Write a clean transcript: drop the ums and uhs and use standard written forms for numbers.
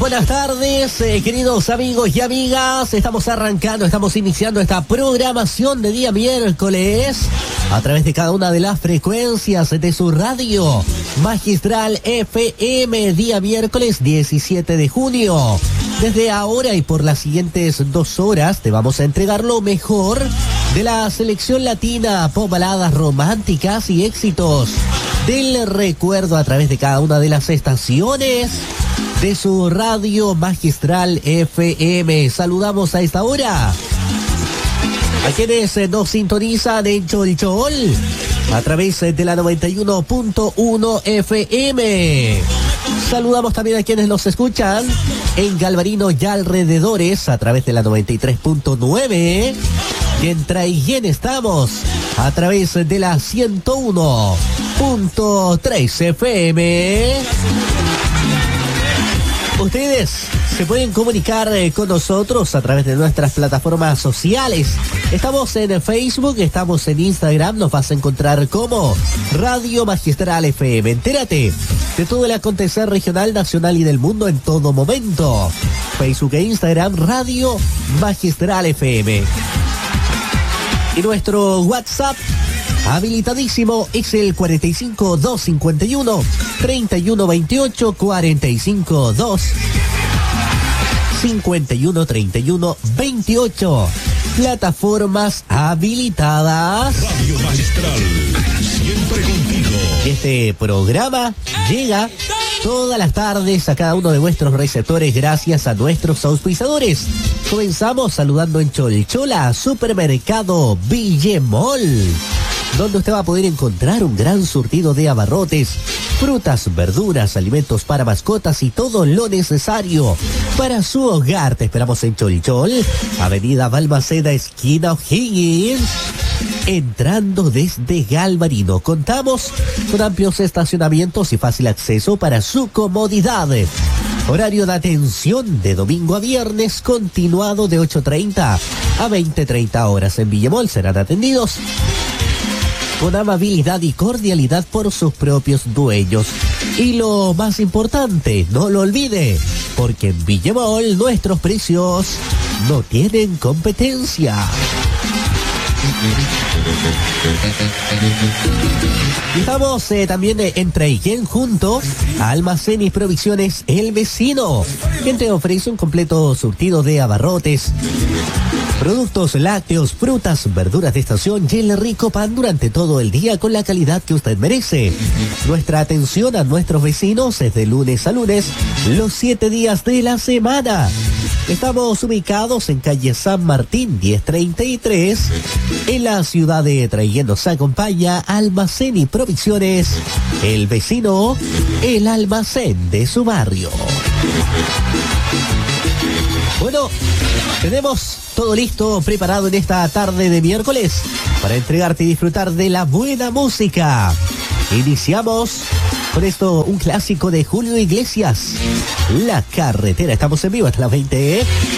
buenas tardes, queridos amigos y amigas. Estamos iniciando esta programación de día miércoles a través de cada una de las frecuencias de su radio Magistral FM, día miércoles 17 de junio. Desde ahora y por las siguientes 2 horas te vamos a entregar lo mejor de la selección latina, pop, baladas románticas y éxitos del recuerdo a través de cada una de las estaciones de su radio Magistral FM. Saludamos a esta hora a quienes nos sintonizan en Cholchol a través de la 91.1 FM. Saludamos también a quienes nos escuchan en Galvarino y alrededores a través de la 93.9. Y en Traiguén estamos a través de la 101.3 FM. Ustedes se pueden comunicar con nosotros a través de nuestras plataformas sociales. Estamos en Facebook, estamos en Instagram, nos vas a encontrar como Radio Magistral FM. Entérate de todo el acontecer regional, nacional y del mundo en todo momento. Facebook e Instagram, Radio Magistral FM. Y nuestro WhatsApp habilitadísimo es el 45 251 31 28 45 2 51 31 28. Plataformas habilitadas. Radio Magistral, siempre contigo. Este programa llega todas las tardes a cada uno de vuestros receptores gracias a nuestros auspiciadores. Comenzamos saludando en Cholchola, Supermercado Villemol, donde usted va a poder encontrar un gran surtido de abarrotes, frutas, verduras, alimentos para mascotas y todo lo necesario para su hogar. Te esperamos en Cholchol, Avenida Balmaceda, esquina O'Higgins, entrando desde Galvarino. Contamos con amplios estacionamientos y fácil acceso para su comodidad. Horario de atención de domingo a viernes, continuado de 8:30 a 20:30 horas. En Villemol serán atendidos con amabilidad y cordialidad por sus propios dueños. Y lo más importante, no lo olvide, porque en Villemol nuestros precios no tienen competencia. Estamos también en Traiguén junto a Almacén y Provisiones El Vecino, quien te ofrece un completo surtido de abarrotes, productos lácteos, frutas, verduras de estación y el rico pan durante todo el día con la calidad que usted merece. Nuestra atención a nuestros vecinos es de lunes a lunes, los 7 días de la semana. Estamos ubicados en calle San Martín 1033, en la ciudad de Traiguén. Nos acompaña Almacén y Provisiones El Vecino, el almacén de su barrio. Bueno, tenemos todo listo, preparado en esta tarde de miércoles para entregarte y disfrutar de la buena música. Iniciamos con esto, un clásico de Julio Iglesias, La Carretera. Estamos en vivo hasta las 20,